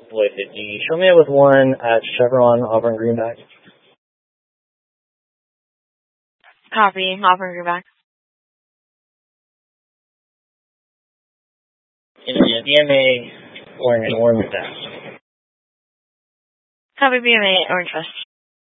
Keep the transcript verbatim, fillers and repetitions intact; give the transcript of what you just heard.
Floyd fifty. Show me up with one at Chevron, Auburn, Greenback. Copy, Auburn, Greenback. In the B M A, Orange, Orange Vest. Copy, B M A, Orange Vest.